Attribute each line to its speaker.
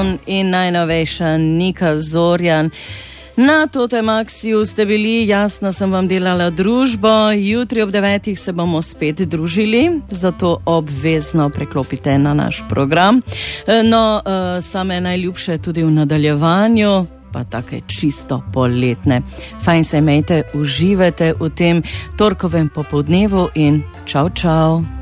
Speaker 1: in najnovejša Nika Zorjan. Na Totem Maxiju ste bili, jasno sem vam delala družbo, jutri ob 9 se bomo spet družili, zato obvezno preklopite na naš program. No, same najljubše tudi v nadaljevanju, pa take čisto poletne. Fajn se imejte, uživajte v tem torkovem popoldnevu in čau, čau.